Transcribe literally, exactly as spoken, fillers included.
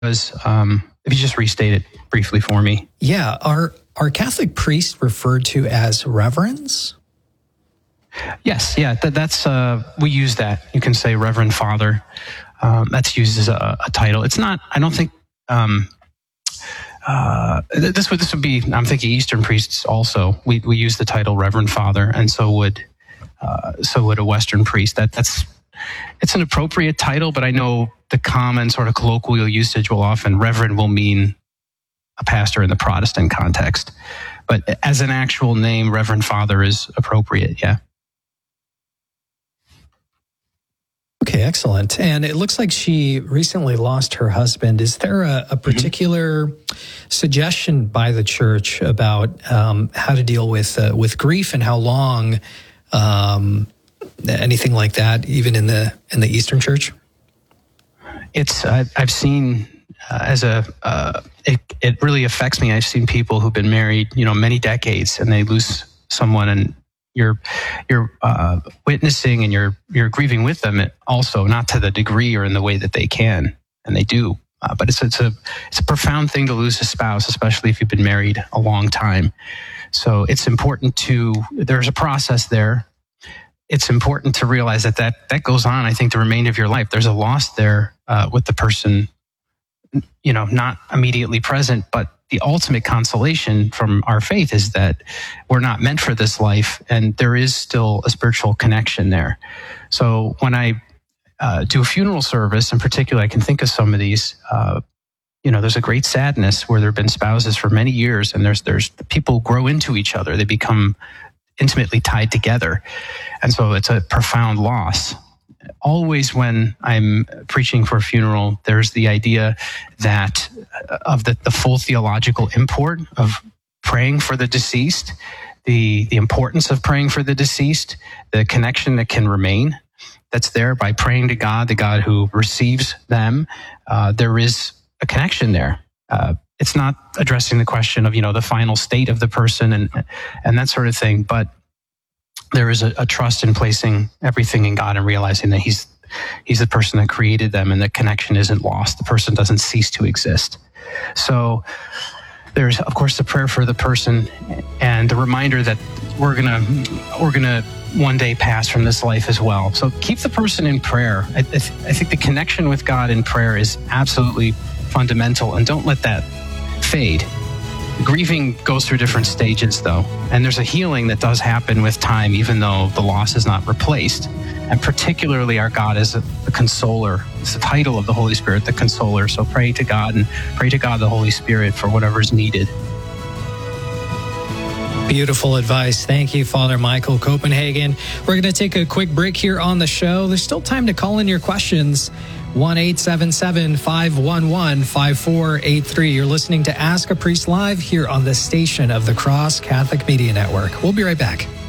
was, um, if you just restate it briefly for me. Yeah. Are, are Catholic priests referred to as reverends? Yes. Yeah. That, that's, uh, we use that. You can say Reverend Father. Um, that's used as a, a title. It's not, I don't think, um, uh, this would, this would be, I'm thinking Eastern priests also. We, we use the title Reverend Father, and so would, uh, so would a Western priest. That, that's, it's an appropriate title, but I know the common sort of colloquial usage will often, Reverend will mean a pastor in the Protestant context. But as an actual name, Reverend Father is appropriate, yeah. Okay, excellent. And it looks like she recently lost her husband. Is there a, a particular mm-hmm. suggestion by the church about um, how to deal with uh, with grief and how long, um, anything like that, even in the in the Eastern Church? It's uh, I've seen uh, as a uh, it it really affects me. I've seen people who've been married, you know, many decades, and they lose someone, and you're you're uh, witnessing and you're you're grieving with them also, not to the degree or in the way that they can, and they do. Uh, but it's it's a it's a profound thing to lose a spouse, especially if you've been married a long time. So it's important to there's a process there. It's important to realize that that, that goes on, I think, the remainder of your life. There's a loss there uh, with the person, you know, not immediately present, but the ultimate consolation from our faith is that we're not meant for this life, and there is still a spiritual connection there. So when I uh, do a funeral service, in particular, I can think of some of these, uh, you know, there's a great sadness where there have been spouses for many years, and there's there's people grow into each other. They become intimately tied together. And so it's a profound loss. Always when I'm preaching for a funeral, there's the idea that of the, the full theological import of praying for the deceased, the, the importance of praying for the deceased, the connection that can remain that's there by praying to God, the God who receives them. Uh, there is a connection there. Uh, It's not addressing the question of, you know, the final state of the person and and that sort of thing, but there is a, a trust in placing everything in God and realizing that he's he's the person that created them, and the connection isn't lost. The person doesn't cease to exist. So there's, of course, the prayer for the person and the reminder that we're gonna we're gonna one day pass from this life as well. So keep the person in prayer. I, I, th- I think the connection with God in prayer is absolutely fundamental, and don't let that fade. Grieving goes through different stages, though, and there's a healing that does happen with time, even though the loss is not replaced. And particularly, our God is a, a consoler. It's the title of the Holy Spirit, the consoler. So pray to God and pray to God, the Holy Spirit, for whatever is needed. Beautiful advice. Thank you, Father Michael Copenhagen. We're going to take a quick break here on the show. There's still time to call in your questions. one eight seven seven, five one one, five four eight three. You're listening to Ask a Priest Live here on the station of the Cross Catholic Media Network. We'll be right back.